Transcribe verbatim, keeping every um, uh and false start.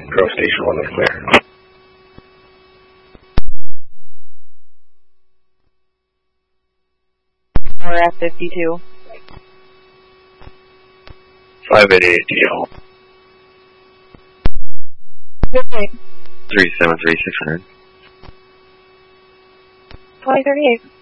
Grove Station one is clear. We're at fifty-two. five eighty-eight T L. Okay. three seven three six hundred. twenty thirty-eight.